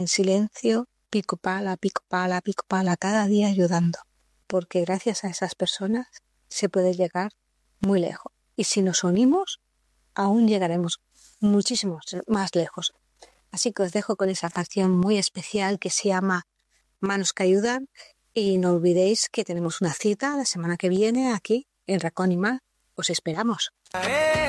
en silencio, pico pala, cada día ayudando. Porque gracias a esas personas se puede llegar muy lejos. Y si nos unimos, aún llegaremos muchísimo más lejos. Así que os dejo con esa canción muy especial que se llama Manos que Ayudan. Y no olvidéis que tenemos una cita la semana que viene aquí en Racón y Mar. Os esperamos.